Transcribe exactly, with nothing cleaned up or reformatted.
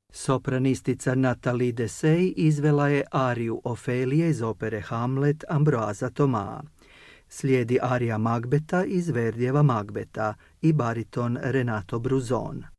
Sopranistica Nathalie Dessay izvela je ariju Ofelije iz opere Hamlet Ambroisa Thomas. Slijedi arija Magbeta iz Verdijeva Magbeta i bariton Renato Bruzon.